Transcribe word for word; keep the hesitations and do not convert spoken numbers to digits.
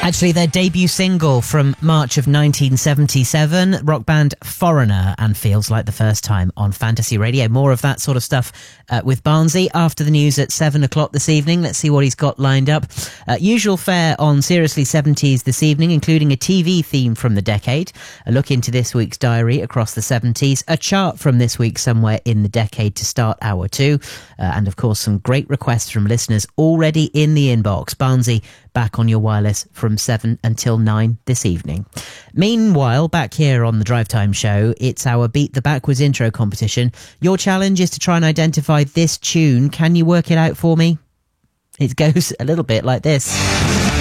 Actually, their debut single from March of nineteen seventy-seven, rock band Foreigner, and Feels Like the First Time on Fantasy Radio. More of that sort of stuff uh, with Barnsley after the news at seven o'clock this evening. Let's see what he's got lined up. Uh, usual fare on Seriously seventies this evening, including a T V theme from the decade, a look into this week's diary across the seventies, a chart from this week somewhere in the decade to start hour two, uh, and of course some great requests from listeners already in the inbox. Barnsley back on your wireless from seven until nine this evening. Meanwhile, back here on the Drive Time Show, it's our Beat the Backwards intro competition. Your challenge is to try and identify this tune. Can you work it out for me? It goes a little bit like this.